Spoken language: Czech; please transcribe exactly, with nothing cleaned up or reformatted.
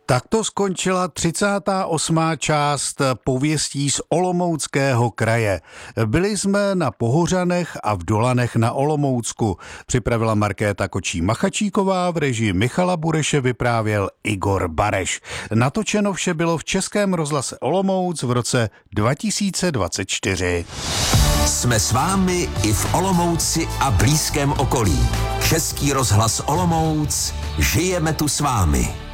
Takto skončila třicátá osmá část pověstí z Olomouckého kraje. Byli jsme na Pohořanech a v Dolanech na Olomoucku. Připravila Markéta Kočí-Machačíková, v režii Michala Bureše vyprávěl Igor Bareš. Natočeno vše bylo v Českém rozhlase Olomouc v roce dva tisíce dvacet čtyři. Jsme s vámi i v Olomouci a blízkém okolí. Český rozhlas Olomouc, žijeme tu s vámi.